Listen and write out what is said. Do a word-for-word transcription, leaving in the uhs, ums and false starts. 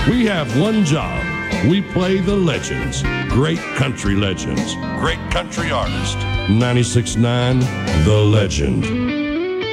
We have one job. We play the legends, great country legends, great country artists. ninety-six point nine The Legend.